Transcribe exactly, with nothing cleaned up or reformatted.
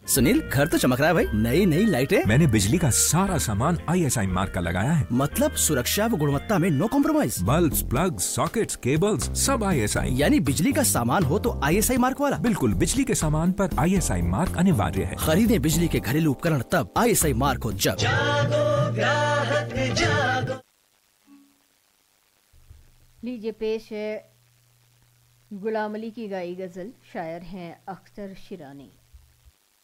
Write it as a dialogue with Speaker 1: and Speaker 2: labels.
Speaker 1: सुनील, घर तो चमक रहा है भाई। नई नई लाइटें।
Speaker 2: मैंने बिजली का सारा सामान आई एस आई मार्क का लगाया है।
Speaker 1: मतलब सुरक्षा व गुणवत्ता में no compromise.
Speaker 2: Bulbs, plugs, sockets, cables सब आई एस आई।
Speaker 1: यानी बिजली का सामान हो तो आई एस आई मार्क वाला।
Speaker 2: बिल्कुल, बिजली के सामान पर आई एस आई मार्क अनिवार्य है।
Speaker 1: खरीदे बिजली के घरेलू उपकरण तब आई एस आई मार्क हो जब।
Speaker 3: जागो ग्राहक जागो।
Speaker 4: लीजिए पेश है गुलाम अली की गाई गजल, शायर हैं अख्तर शिरानी।